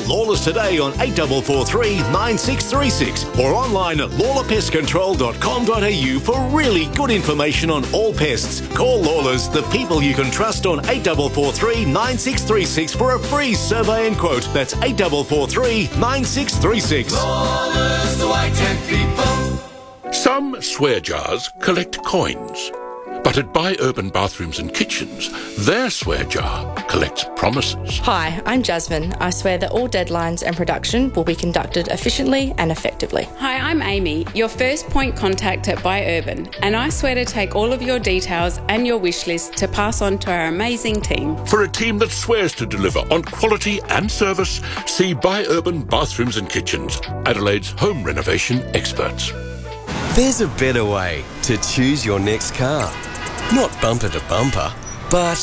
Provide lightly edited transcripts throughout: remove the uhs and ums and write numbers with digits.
Lawless today on 8443 9636 or online at lawlerpestcontrol.com.au for really good information on all pests. Call Lawless, the people you can trust, on 8443 9636 for a free survey and quote. That's 8443 9636. Lawless, the White Tent people. Some swear jars collect coins, but at Buy Urban Bathrooms and Kitchens, their swear jar collects promises. Hi, I'm Jasmine. I swear that all deadlines and production will be conducted efficiently and effectively. Hi, I'm Amy, your first point contact at Buy Urban, and I swear to take all of your details and your wish list to pass on to our amazing team. For a team that swears to deliver on quality and service, see Buy Urban Bathrooms and Kitchens, Adelaide's home renovation experts. There's a better way to choose your next car. Not bumper to bumper, but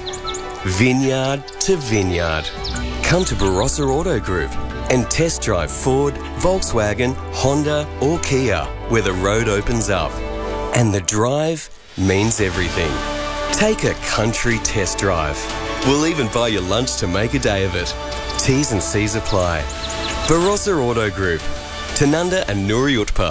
vineyard to vineyard. Come to Barossa Auto Group and test drive Ford, Volkswagen, Honda or Kia, where the road opens up. And the drive means everything. Take a country test drive. We'll even buy you lunch to make a day of it. T's and C's apply. Barossa Auto Group, Tanunda and Nuri Utpa.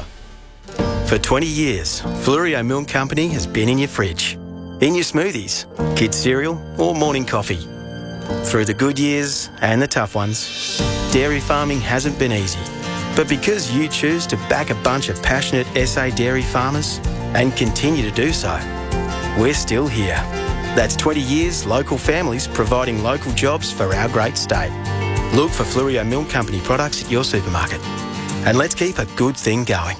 For 20 years, Fluorio Milk Company has been in your fridge, in your smoothies, kids' cereal or morning coffee. Through the good years and the tough ones, dairy farming hasn't been easy. But because you choose to back a bunch of passionate SA dairy farmers and continue to do so, we're still here. That's 20 years local families providing local jobs for our great state. Look for Fluorio Milk Company products at your supermarket. And let's keep a good thing going.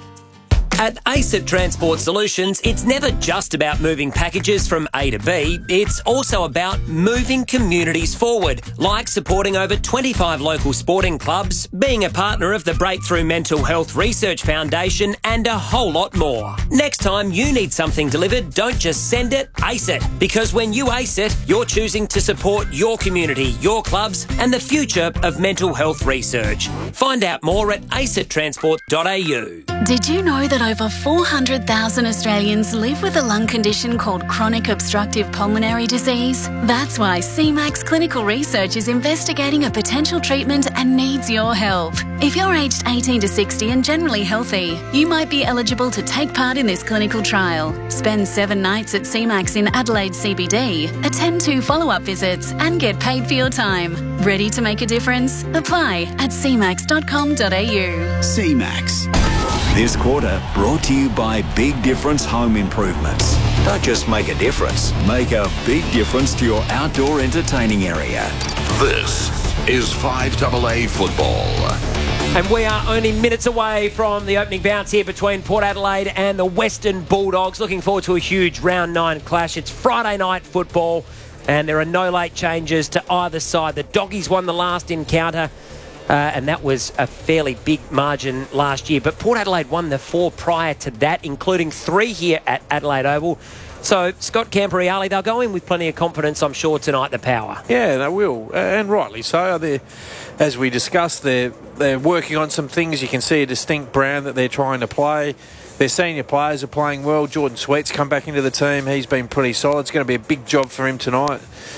At ACET Transport Solutions, it's never just about moving packages from A to B. It's also about moving communities forward, like supporting over 25 local sporting clubs, being a partner of the Breakthrough Mental Health Research Foundation, and a whole lot more. Next time you need something delivered, don't just send it, ACE it. Because when you ACE it, you're choosing to support your community, your clubs, and the future of mental health research. Find out more at acetransport.au. Did you know that over 400,000 Australians live with a lung condition called chronic obstructive pulmonary disease? That's why CMAX Clinical Research is investigating a potential treatment and needs your help. If you're aged 18 to 60 and generally healthy, you might be eligible to take part in this clinical trial. Spend 7 nights at CMAX in Adelaide CBD, attend 2 follow-up visits and get paid for your time. Ready to make a difference? Apply at cmax.com.au. CMAX. This quarter brought to you by Big Difference Home Improvements. Don't just make a difference, make a big difference to your outdoor entertaining area. This is 5AA football. And we are only minutes away from the opening bounce here between Port Adelaide and the Western Bulldogs. Looking forward to a huge round 9 clash. It's Friday night football and there are no late changes to either side. The Doggies won the last encounter. And that was a fairly big margin last year. But Port Adelaide won the 4 prior to that, including 3 here at Adelaide Oval. So, Scott Camporeale, they'll go in with plenty of confidence, I'm sure, tonight, the Power. Yeah, they will, and rightly so. As we discussed, they're working on some things. You can see a distinct brand that they're trying to play. Their senior players are playing well. Jordan Sweet's come back into the team. He's been pretty solid. It's going to be a big job for him tonight.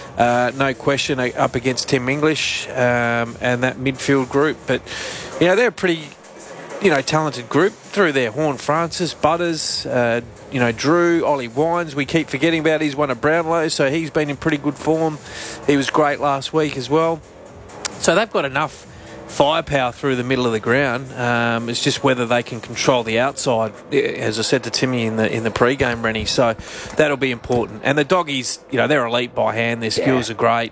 No question, up against Tim English and that midfield group. But, they're a pretty, talented group through there. Horn Francis, Butters, Drew, Ollie Wines. We keep forgetting about he's one of Brownlow, so he's been in pretty good form. He was great last week as well. So they've got enough firepower through the middle of the ground. It's just whether they can control the outside, as I said to Timmy in the pre-game, Rennie. So that'll be important. And the Doggies, they're elite by hand. Their skills are great,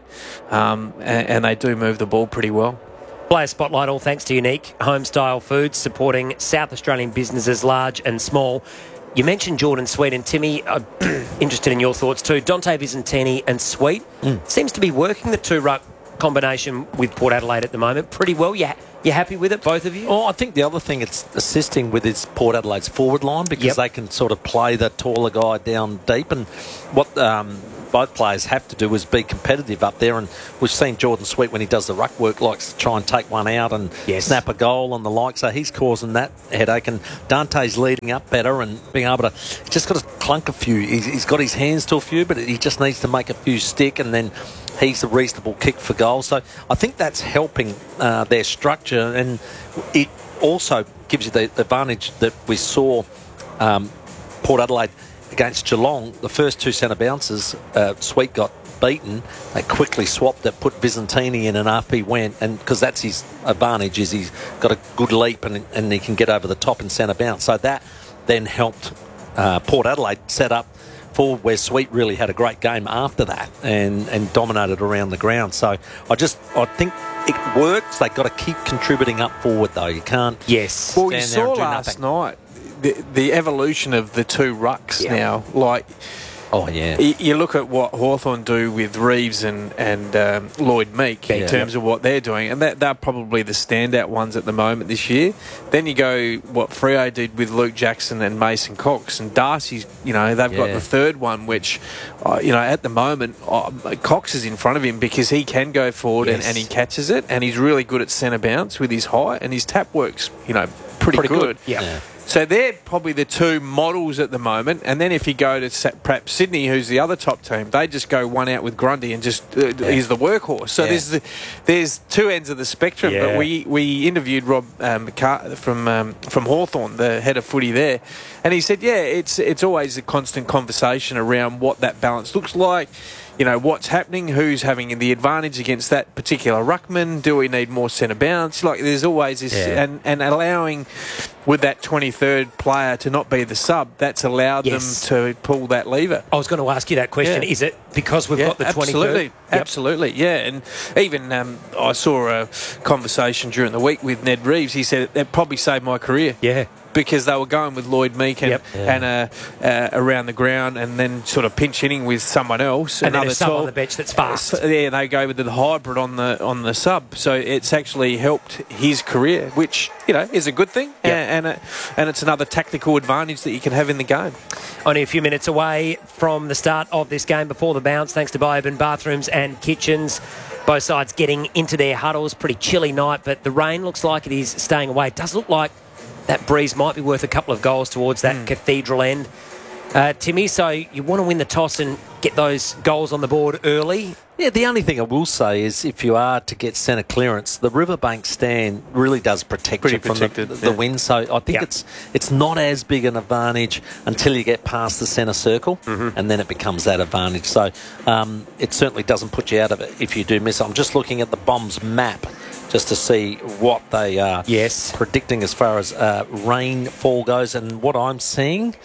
and they do move the ball pretty well. Player Spotlight, all thanks to Unique Homestyle Foods, supporting South Australian businesses large and small. You mentioned Jordan Sweet and Timmy. I'm interested in your thoughts too. Dante Visentini and Sweet seems to be working the two-ruck combination with Port Adelaide at the moment pretty well. You happy with it, both of you? Oh, I think the other thing it's assisting with is Port Adelaide's forward line, because they can sort of play the taller guy down deep, and what both players have to do is be competitive up there, and we've seen Jordan Sweet, when he does the ruck work, likes to try and take one out and snap a goal and the like, so he's causing that headache, and Dante's leading up better and being able to, he's just got to clunk a few. He's got his hands to a few, but he just needs to make a few stick, and then he's a reasonable kick for goal. So I think that's helping their structure, and it also gives you the advantage that we saw Port Adelaide against Geelong. The first two centre bounces, Sweet got beaten. They quickly swapped it, put Visentini in, and up he went. And because that's his advantage, is he's got a good leap and he can get over the top and centre bounce. So that then helped Port Adelaide set up forward, where Sweet really had a great game after that and dominated around the ground. So I think it works. They've got to keep contributing up forward, though. You can't. Yes. Well, you saw last night the evolution of the two rucks now. Like, oh yeah, you look at what Hawthorn do with Reeves and Lloyd Meek in terms of what they're doing, and they're probably the standout ones at the moment this year. Then you go what Freo did with Luke Jackson and Mason Cox, and Darcy's. They've got the third one, which at the moment Cox is in front of him because he can go forward and he catches it, and he's really good at centre bounce with his height, and his tap works pretty good. Yeah. So they're probably the two models at the moment. And then if you go to perhaps Sydney, who's the other top team, they just go one out with Grundy and just he's the workhorse. So there's two ends of the spectrum. Yeah. But we interviewed Rob from Hawthorn, the head of footy there, and he said, it's always a constant conversation around what that balance looks like. What's happening, who's having the advantage against that particular ruckman, do we need more centre bounce? Like, there's always this, and allowing with that 23rd player to not be the sub, that's allowed them to pull that lever. I was going to ask you that question. Is it because we've got the 23rd? Absolutely, yeah. And even I saw a conversation during the week with Ned Reeves. He said it probably saved my career. Yeah. Because they were going with Lloyd Meek and around the ground, and then sort of pinch hitting with someone else. And then a sub on the bench that's fast. Yeah, they go with the hybrid on the sub. So it's actually helped his career, which is a good thing, and it's another tactical advantage that you can have in the game. Only a few minutes away from the start of this game before the bounce, thanks to Bioban Bathrooms and Kitchens. Both sides getting into their huddles. Pretty chilly night, but the rain looks like it is staying away. It does look like that breeze might be worth a couple of goals towards that Cathedral end. Timmy, so you want to win the toss and get those goals on the board early? Yeah, the only thing I will say is if you are to get centre clearance, the Riverbank stand really does protect you from the wind. So I think it's not as big an advantage until you get past the centre circle, and then it becomes that advantage. So it certainly doesn't put you out of it if you do miss it. I'm just looking at the Bombs map just to see what they are predicting as far as rainfall goes, and what I'm seeing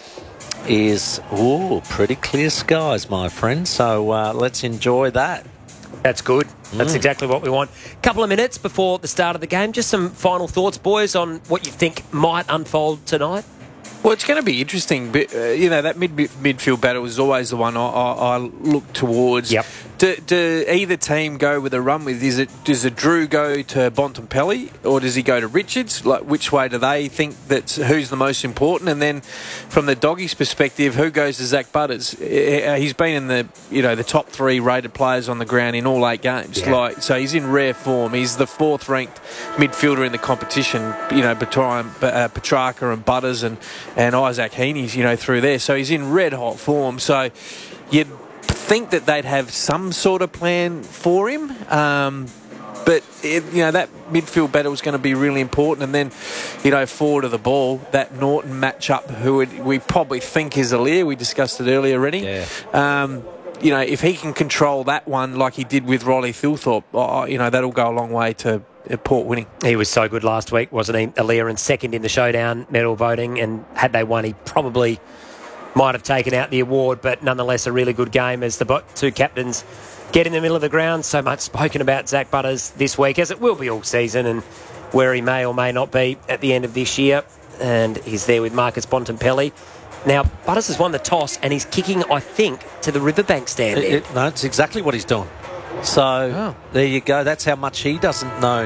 is pretty clear skies, my friend. So let's enjoy that. That's good. That's exactly what we want. Couple of minutes before the start of the game. Just some final thoughts, boys, on what you think might unfold tonight. Well, it's going to be interesting, but that midfield battle is always the one I look towards. Yep. Do either team go with a run with? Does a Drew go to Bontempelli, or does he go to Richards? Like, which way do they think who's the most important? And then, from the Doggies' perspective, who goes to Zach Butters? He's been in the top 3 rated players on the ground in all 8 games. Yeah. So he's in rare form. He's the 4th ranked midfielder in the competition. Between Petrarca and Butters and Isaac Heaney's, through there. So he's in red hot form. So you'd think that they'd have some sort of plan for him. But that midfield battle is going to be really important. And then, forward of the ball, that Norton matchup, who we probably think is Aliir. We discussed it earlier already. Yeah. If he can control that one like he did with Riley Thilthorpe, that'll go a long way to Port winning. He was so good last week, wasn't he? Aliir, and second in the showdown medal voting, and had they won, he probably might have taken out the award, but nonetheless a really good game as the two captains get in the middle of the ground. So much spoken about Zach Butters this week, as it will be all season, and where he may or may not be at the end of this year. And he's there with Marcus Bontempelli. Now, Butters has won the toss, and he's kicking, I think, to the Riverbank stand. No, it's exactly what he's doing. So, there you go. That's how much he doesn't know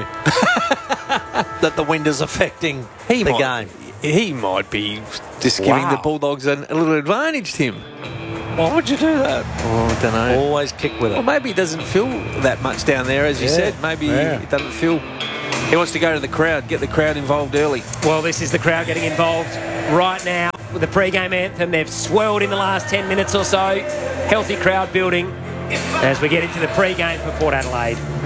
that the wind is affecting the game. He might be just giving the Bulldogs a little advantage, Tim. Why would you do that? Oh, I don't know. Always kick with it. Well, maybe he doesn't feel that much down there, as you said. Maybe he doesn't feel... He wants to go to the crowd, get the crowd involved early. Well, this is the crowd getting involved right now with the pre-game anthem. They've swirled in the last 10 minutes or so. Healthy crowd building as we get into the pre-game for Port Adelaide.